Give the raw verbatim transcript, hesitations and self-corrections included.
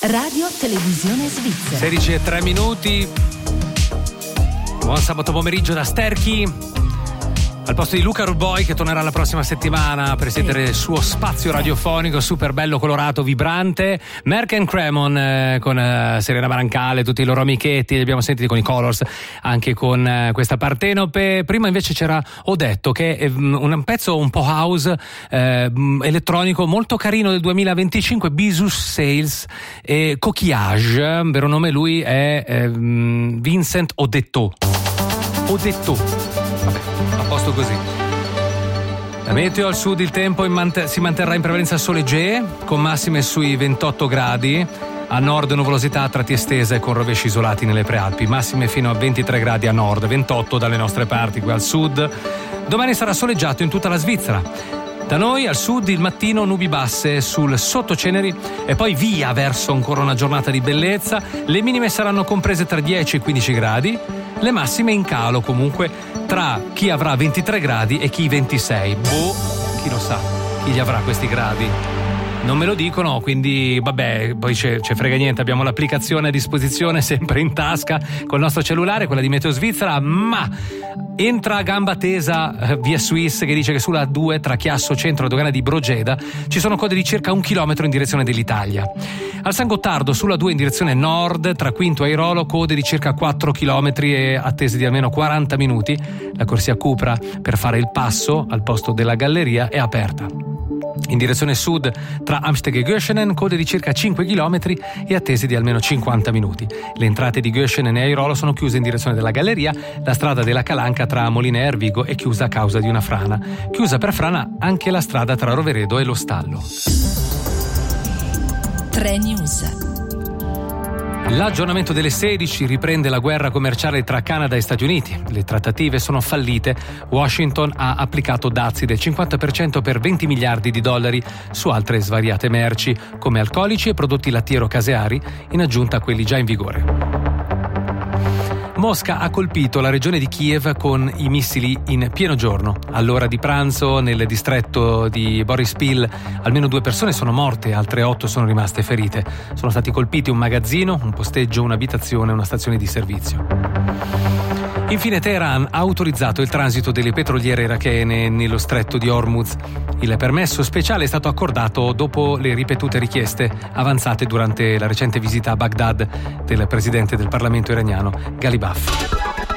Radio Televisione Svizzera. sedici e tre minuti. Buon sabato pomeriggio da Sterchi. Al posto di Luca Ruboi, che tornerà la prossima settimana a presiedere il suo spazio radiofonico super bello, colorato, vibrante, Merck and Cremon eh, con eh, Serena Brancale, tutti i loro amichetti, li abbiamo sentiti con i Colors, anche con eh, questa Partenope. Prima invece c'era Odetto, che è um, un pezzo un po' house eh, elettronico molto carino del duemilaventicinque, Bisus Sales e Coquillage, vero nome lui è eh, Vincent Odetto. Odetto. Vabbè, a posto così. La meteo: al sud il tempo in mant- si manterrà in prevalenza soleggere, con massime sui ventotto gradi. A nord nuvolosità a tratti estese con rovesci isolati nelle prealpi, massime fino a ventitré gradi a nord, ventotto dalle nostre parti qui al sud. Domani sarà soleggiato in tutta la Svizzera. Da noi al sud il mattino nubi basse sul sottoceneri e poi via verso ancora una giornata di bellezza. Le minime saranno comprese tra dieci e quindici gradi, le massime in calo comunque tra chi avrà ventitré gradi e chi ventisei. Boh, chi lo sa, chi li avrà questi gradi? Non me lo dicono, quindi vabbè, poi c'è, c'è frega niente, abbiamo l'applicazione a disposizione sempre in tasca col nostro cellulare, quella di Meteo Svizzera, ma entra a gamba tesa eh, via Swiss, che dice che sulla A due tra Chiasso Centro e dogana di Brogeda ci sono code di circa un chilometro in direzione dell'Italia. Al San Gottardo sulla due in direzione nord tra Quinto e Airolo code di circa quattro chilometri e attese di almeno quaranta minuti. La corsia Cupra per fare il passo al posto della galleria è aperta. In direzione sud tra Amsteg e Göschenen code di circa cinque chilometri e attese di almeno cinquanta minuti. Le entrate di Göschenen e Airolo sono chiuse in direzione della galleria. La strada della Calanca tra Molina e Ervigo è chiusa a causa di una frana. Chiusa per frana anche la strada tra Roveredo e Lo Stallo. tre News. L'aggiornamento delle sedici riprende la guerra commerciale tra Canada e Stati Uniti. Le trattative sono fallite. Washington ha applicato dazi del cinquanta per cento per venti miliardi di dollari su altre svariate merci, come alcolici e prodotti lattiero-caseari, in aggiunta a quelli già in vigore. Mosca ha colpito la regione di Kiev con i missili in pieno giorno. All'ora di pranzo, nel distretto di Boryspil, almeno due persone sono morte, altre otto sono rimaste ferite. Sono stati colpiti un magazzino, un posteggio, un'abitazione e una stazione di servizio. Infine Teheran ha autorizzato il transito delle petroliere irachene nello stretto di Hormuz. Il permesso speciale è stato accordato dopo le ripetute richieste avanzate durante la recente visita a Baghdad del presidente del Parlamento iraniano Ghalibaf.